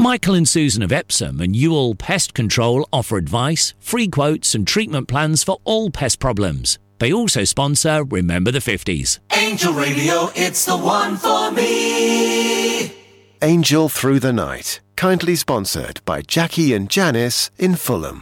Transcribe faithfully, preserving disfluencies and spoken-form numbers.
Michael and Susan of Epsom and Ewell Pest Control offer advice, free quotes and treatment plans for all pest problems. They also sponsor Remember the fifties. Angel Radio, it's the one for me. Angel Through the Night, kindly sponsored by Jackie and Janice in Fulham.